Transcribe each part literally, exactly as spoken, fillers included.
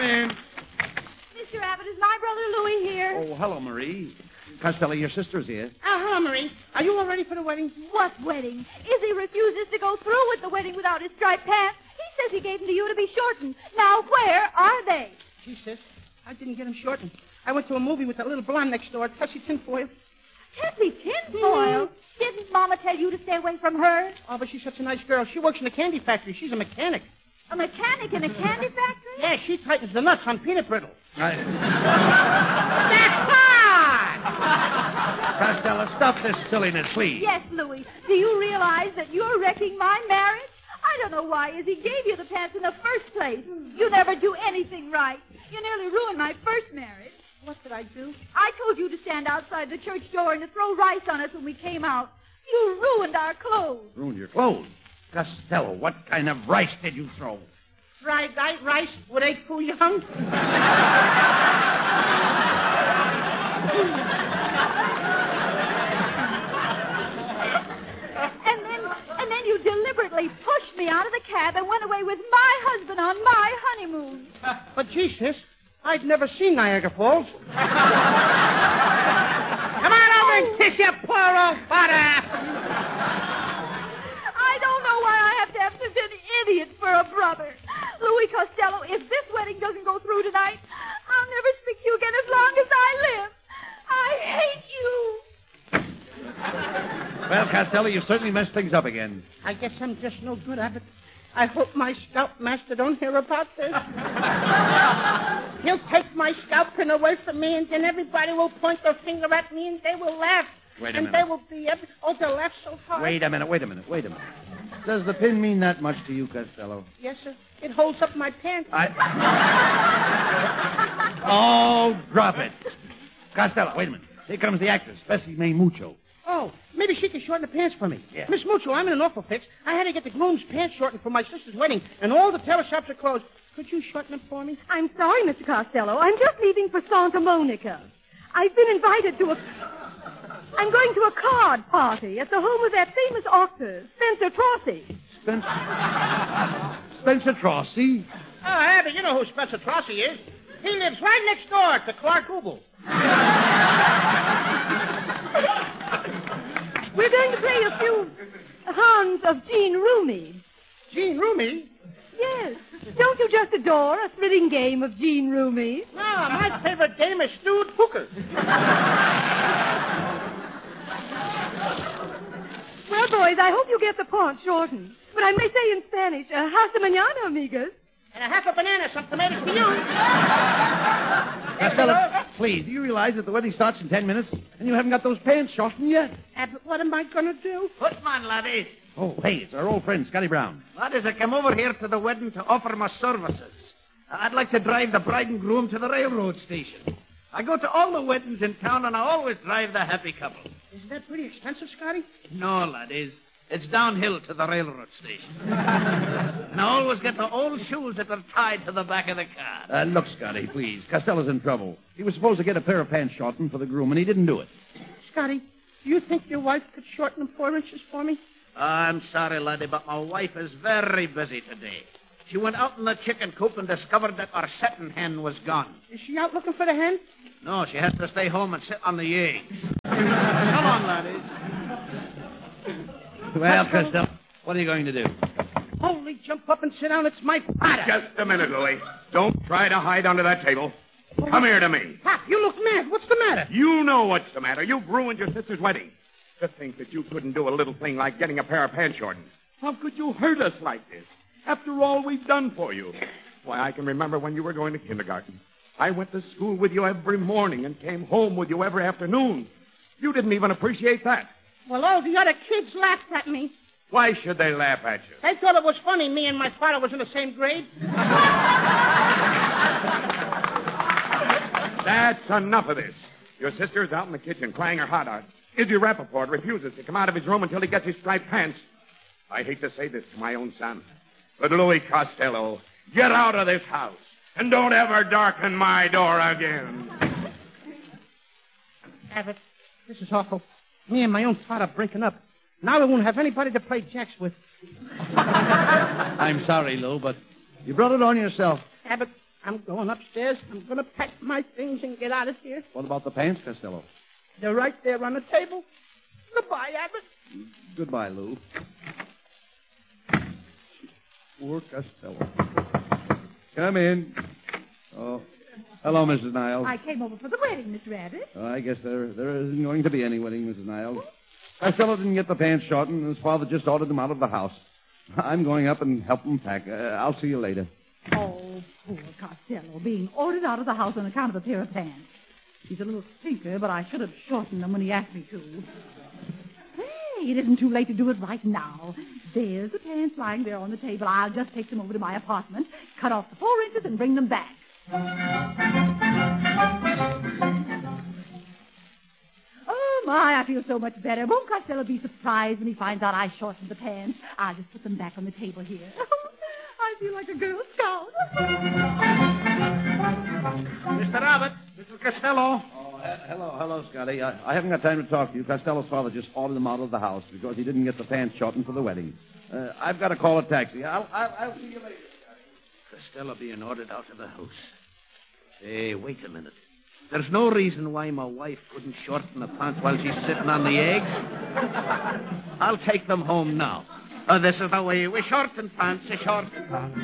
in. Mister Abbott, is my brother Louis here? Oh, hello, Marie. Costello, your sister's here. Oh, hello, Marie. Are you all ready for the wedding? What wedding? Izzy refuses to go through with the wedding without his striped pants. He says he gave them to you to be shortened. Now, where are they? Gee, sis, I didn't get them shortened. I went to a movie with that little blonde next door, Tessie Tinfoil. Tessie Tinfoil? Mm-hmm. Didn't Mama tell you to stay away from her? Oh, but she's such a nice girl. She works in a candy factory. She's a mechanic. A mechanic in a candy factory? Yeah, she tightens the nuts on peanut brittle. I... That's hard! Costello, stop this silliness, please. Yes, Louis. Do you realize that you're wrecking my marriage? I don't know why Izzy gave you the pants in the first place. You never do anything right. You nearly ruined my first marriage. What did I do? I told you to stand outside the church door and to throw rice on us when we came out. You ruined our clothes. Ruined your clothes? Costello, what kind of rice did you throw? Fried rice with egg foo young. and then and then you deliberately pushed me out of the cab and went away with my husband on my honeymoon. Uh, but gee, sis, I'd never seen Niagara Falls. Come on over and kiss your poor old father. I don't know why I have to have such an idiot for a brother. Louis Costello, if this wedding doesn't go through tonight, I'll never speak to you again as long as I live. I hate you. Well, Costello, you've certainly messed things up again. I guess I'm just no good, Abbott. I hope my scoutmaster don't hear about this. He'll take my scalp pin away from me, and then everybody will point their finger at me, and they will laugh. Wait a and minute. they will be... Every... Oh, they'll laugh so hard. Wait a minute, wait a minute, wait a minute. Does the pin mean that much to you, Costello? Yes, sir. It holds up my pants. I... Oh, drop it. Costello, wait a minute. Here comes the actress, Bessie May Mucho. Oh, maybe she can shorten the pants for me. Yeah. Miss Mucho, I'm in an awful fix. I had to get the groom's pants shortened for my sister's wedding, and all the tailor shops are closed. Could you shorten them for me? I'm sorry, Mister Costello. I'm just leaving for Santa Monica. I've been invited to a... I'm going to a card party at the home of that famous author, Spencer Tracy. Spencer... Spencer Tracy? Oh, Abby, you know who Spencer Tracy is. He lives right next door to Clark Gable. We're going to play a few hands of Jean Rumi. Jean Rumi? Yes. Don't you just adore a thrilling game of Jean Rumi? No, my favorite game is stewed hooker. Well, boys, I hope you get the paunch shortened. But I may say in Spanish, uh, hasta mañana, amigas. And a half a banana, some tomatoes for you. Costello, please, do you realize that the wedding starts in ten minutes and you haven't got those pants shortened yet? Abbott, what am I going to do? Footman, laddies. Oh, hey, it's our old friend, Scotty Brown. Laddies, I came over here to the wedding to offer my services. I'd like to drive the bride and groom to the railroad station. I go to all the weddings in town, and I always drive the happy couple. Isn't that pretty expensive, Scotty? No, laddies. It's downhill to the railroad station. And I always get the old shoes that are tied to the back of the car. Uh, look, Scotty, please. Costello's in trouble. He was supposed to get a pair of pants shortened for the groom, and he didn't do it. Scotty, do you think your wife could shorten them four inches for me? I'm sorry, laddie, but my wife is very busy today. She went out in the chicken coop and discovered that our setting hen was gone. Is she out looking for the hen? No, she has to stay home and sit on the eggs. Come on, laddies. Well, Costello, what are you going to do? Holy, jump up and sit down. It's my father. Just a minute, Louis. Don't try to hide under that table. Come here to me. Pop, you look mad. What's the matter? You know what's the matter. You've ruined your sister's wedding. To think that you couldn't do a little thing like getting a pair of pants shortened. How could you hurt us like this? After all we've done for you. Why, I can remember when you were going to kindergarten. I went to school with you every morning and came home with you every afternoon. You didn't even appreciate that. Well, all the other kids laughed at me. Why should they laugh at you? They thought it was funny me and my father was in the same grade. That's enough of this. Your sister's out in the kitchen crying her heart out. Izzy Rappaport refuses to come out of his room until he gets his striped pants. I hate to say this to my own son, but Louis Costello, get out of this house and don't ever darken my door again. Abbott, this is awful. Me and my own father breaking up. Now we won't have anybody to play jacks with. I'm sorry, Lou, but you brought it on yourself. Abbott, I'm going upstairs. I'm going to pack my things and get out of here. What about the pants, Costello? They're right there on the table. Goodbye, Abbott. Goodbye, Lou. Poor Costello. Come in. Oh, hello, Missus Niles. I came over for the wedding, Miss Rabbit. Oh, I guess there there isn't going to be any wedding, Missus Niles. Costello didn't get the pants shortened, and his father just ordered them out of the house. I'm going up and help him pack. Uh, I'll see you later. Oh, poor Costello, being ordered out of the house on account of a pair of pants. He's a little stinker, but I should have shortened them when he asked me to. Hey, it isn't too late to do it right now. There's the pants lying there on the table. I'll just take them over to my apartment, cut off the four inches, and bring them back. Oh, my, I feel so much better. Won't Costello be surprised when he finds out I shortened the pants? I'll just put them back on the table here. I feel like a Girl Scout. Mister Abbott, Missus Costello. Oh, he- hello, hello, Scotty. I, I haven't got time to talk to you. Costello's father just ordered them out of the house because he didn't get the pants shortened for the wedding. Uh, I've got to call a taxi. I'll, I'll, I'll see you later, Scotty. Costello being ordered out of the house. Hey, wait a minute. There's no reason why my wife couldn't shorten the pants while she's sitting on the eggs. I'll take them home now. Oh, this is the way. We shorten pants, we shorten pants.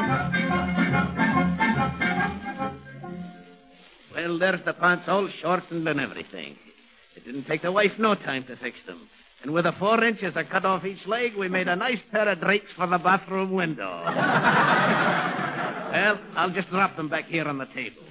Well, there's the pants all shortened and everything. It didn't take the wife no time to fix them. And with the four inches I cut off each leg, we made a nice pair of drapes for the bathroom window. Well, I'll just drop them back here on the table.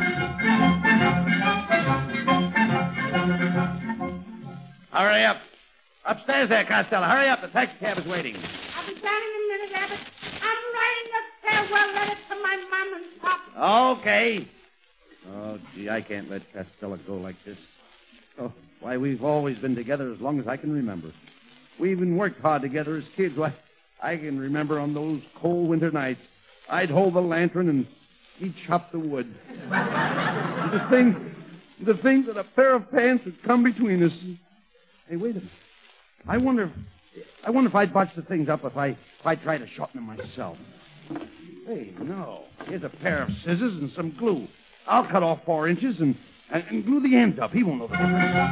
Hurry up. Upstairs there, Costello. Hurry up. The taxi cab is waiting. I'll be down in a minute, Abbott. I'm writing a farewell letter to my mom and pop. Okay. Oh, gee, I can't let Costello go like this. Oh, why, we've always been together as long as I can remember. We even worked hard together as kids. Why, I can remember on those cold winter nights, I'd hold the lantern and he'd chop the wood. And the thing, the thing that a pair of pants would come between us. Hey, wait a minute. I wonder, if, I wonder if I'd botch the things up if I, if I tried to shorten them myself. Hey, no. Here's a pair of scissors and some glue. I'll cut off four inches and, and, and glue the ends up. He won't know the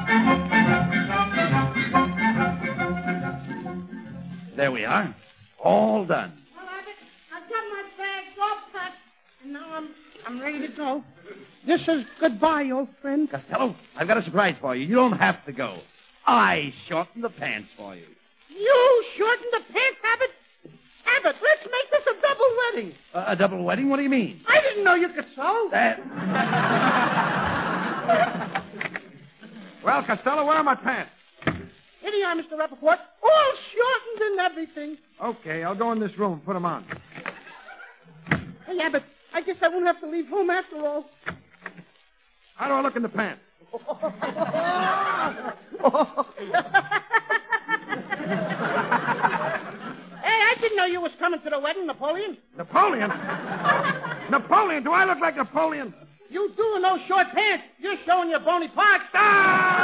difference. There we are. All done. Well, Abbott, I've got my bags all packed, and now I'm I'm ready to go. This is goodbye, old friend. Costello, I've got a surprise for you. You don't have to go. I shortened the pants for you. You shortened the pants, Abbott? Abbott, let's make this a double wedding. Uh, a double wedding? What do you mean? I didn't know you could sew. That... Well, Costello, where are my pants? Here you are, Mister Rappaport. All shortened and everything. Okay, I'll go in this room and put them on. Hey, Abbott, I guess I won't have to leave home after all. How do I look in the pants? Hey, I didn't know you was coming to the wedding, Napoleon. Napoleon? Napoleon? Do I look like Napoleon? You do in those short pants. You're showing your bony parts. Ah!